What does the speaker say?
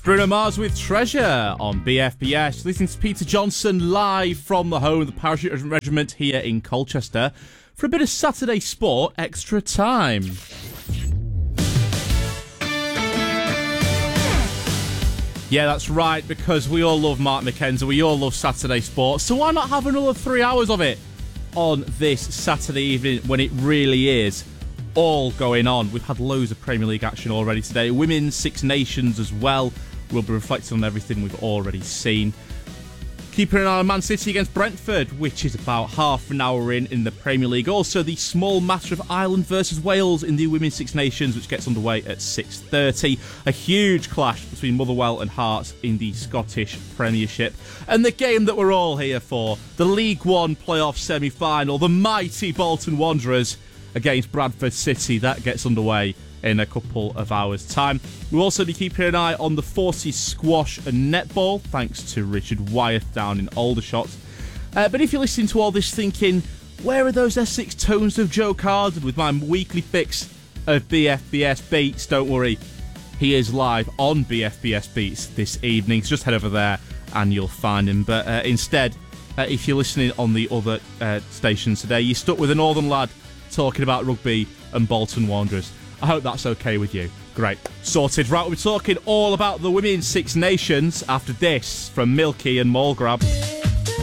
Bruno Mars with Treasure on BFBS. Listening to Peter Johnson live from the home of the Parachute Regiment here in Colchester for a bit of Saturday sport extra time. Yeah, that's right, because we all love Mark McKenzie, we all love Saturday sport, so why not have another 3 hours of it on this Saturday evening when it really is all going on? We've had loads of Premier League action already today, Women's Six Nations as well. We'll be reflecting on everything we've already seen. Keeping an eye on Man City against Brentford, which is about half an hour in the Premier League. Also, the small matter of Ireland versus Wales in the Women's Six Nations, which gets underway at 6:30. A huge clash between Motherwell and Hearts in the Scottish Premiership. And the game that we're all here for, the League One playoff semi-final, the mighty Bolton Wanderers against Bradford City. That gets underway in a couple of hours' time. We'll also be keeping an eye on the Forces squash and netball, thanks to Richard Wyeth down in Aldershot. But if you're listening to all this thinking, where are those Essex tones of Joe Carden with my weekly fix of BFBS Beats? Don't worry, he is live on BFBS Beats this evening, so just head over there and you'll find him. But instead, if you're listening on the other stations today, you're stuck with a northern lad talking about rugby and Bolton Wanderers. I hope that's okay with you. Great. Sorted. Right, we'll be talking all about the Women's Six Nations after this from Milky and Mallgrab.